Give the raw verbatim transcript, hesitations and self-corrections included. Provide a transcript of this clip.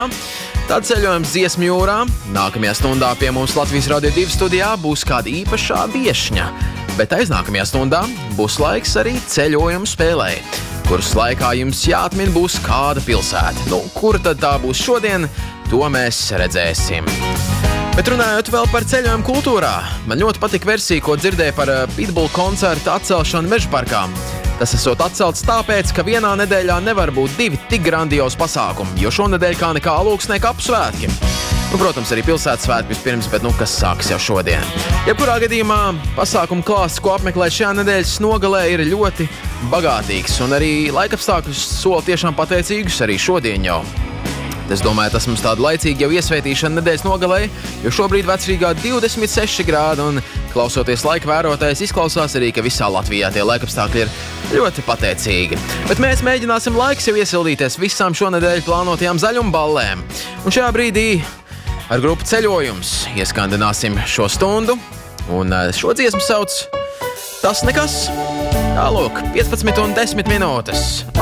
Tad ceļojums Dziesmu jūrā. Nākamajā stundā pie mums Latvijas Radio divi studijā būs kāda īpašā viešņa. Bet aiznākamajā stundā būs laiks arī ceļojumu spēlei, kuras laikā jums jāatmin būs kāda pilsēta. Nu, kur tad tā būs šodien, to mēs redzēsim. Bet runājot vēl par ceļojumu kultūrā, man ļoti patika versija, ko dzirdēju par Pitbull koncertu atcelšanu Mežaparkā. Tas esot atcelts tāpēc, ka vienā nedēļā nevar būt divi tik grandiozi pasākumi, jo šonedēļ kā nekā alūksnē kapu svētki. Nu, protams, arī pilsētas svētki vispirms, bet nu, kas sāks jau šodien. Jebkurā gadījumā pasākumu klāsts, ko apmeklēt šajā nedēļas nogalē, ir ļoti bagātīgs, un arī laikapstākļus sola tiešām pateicīgus arī šodien jau. Es domāju, tas mums tāda laicīga jau iesvētīšana nedēļas nogalē, jo šobrīd vecrīgā divdesmit seši grādi, un klausoties laika vērotājs, izklausās arī, ka visā Latvijā tie laikapstākļi ir ļoti pateicīgi. Bet mēs mēģināsim laiks jau iesildīties visām šonedēļ plānotajām zaļumballēm. Un šajā brīdī ar grupu Ceļojums ieskandināsim šo stundu, un šo dziesmu sauc Tas nekas. Tālūk, piecpadsmit un desmit minūtes.